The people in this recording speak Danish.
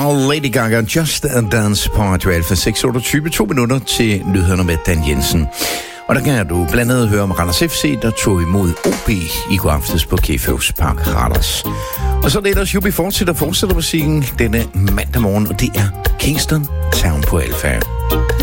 Og Lady Gaga, Just a Dance på Radio Alfa 6:28, 2 minutter til nyhederne med Dan Jensen. Og der kan du blandt andet høre om Randers FC, der tog imod OB i går aftes på Keføvs Park Randers. Og så er det ellers Jubi fortsætter musikken denne mandag morgen, og det er Kingston Town på Alfa.